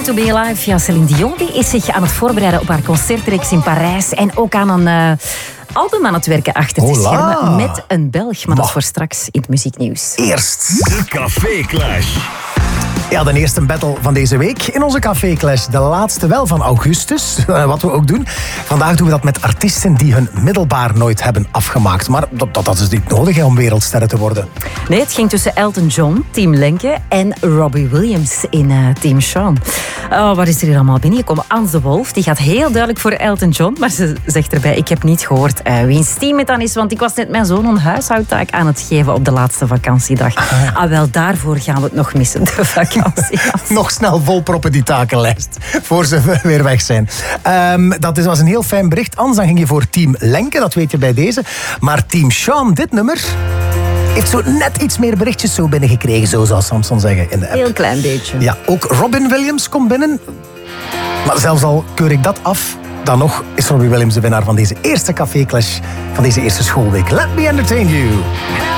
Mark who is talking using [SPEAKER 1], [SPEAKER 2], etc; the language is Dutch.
[SPEAKER 1] to Be Alive. Ja, Céline Dion die is zich aan het voorbereiden op haar concertreeks in Parijs. En ook aan een album aan het werken achter de schermen met een Belg. Maar dat is voor straks in het muzieknieuws.
[SPEAKER 2] Eerst
[SPEAKER 3] de Café Clash.
[SPEAKER 2] Ja, de eerste battle van deze week in onze Café Clash. De laatste wel van augustus, wat we ook doen. Vandaag doen we dat met artiesten die hun middelbaar nooit hebben afgemaakt. Maar dat is niet nodig om wereldsterren te worden.
[SPEAKER 1] Nee, het ging tussen Elton John, Team Lenke, en Robbie Williams in Team Sean. Wat is er hier allemaal binnengekomen? Ans de Wolf, die gaat heel duidelijk voor Elton John. Maar ze zegt erbij, ik heb niet gehoord wiens team het dan is. Want ik was net mijn zoon een huishoudtaak aan het geven op de laatste vakantiedag. Wel, daarvoor gaan we het nog missen, de vakantie.
[SPEAKER 2] Nog snel volproppen die takenlijst, voor ze weer weg zijn. Dat was een heel fijn bericht. Anders dan ging je voor Team Lenke, dat weet je bij deze. Maar Team Sean, dit nummer, heeft zo net iets meer berichtjes zo binnengekregen, zo zou Samson zeggen in de app.
[SPEAKER 1] Heel klein beetje.
[SPEAKER 2] Ja, ook Robin Williams komt binnen. Maar zelfs al keur ik dat af, dan nog is Robbie Williams de winnaar van deze eerste Café Clash, van deze eerste schoolweek. Let me entertain you.